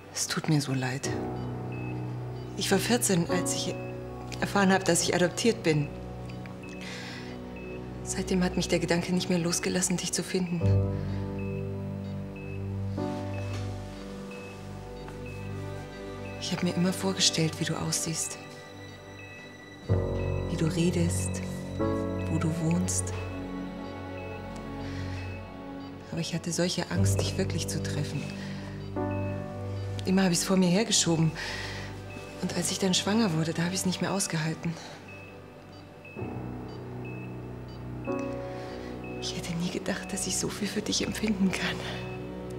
Es tut mir so leid. Ich war 14, als ich erfahren habe, dass ich adoptiert bin. Seitdem hat mich der Gedanke nicht mehr losgelassen, dich zu finden. Ich habe mir immer vorgestellt, wie du aussiehst, wie du redest, wo du wohnst. Aber ich hatte solche Angst, dich wirklich zu treffen. Immer habe ich es vor mir hergeschoben. Und als ich dann schwanger wurde, da habe ich es nicht mehr ausgehalten. Ich hätte nie gedacht, dass ich so viel für dich empfinden kann.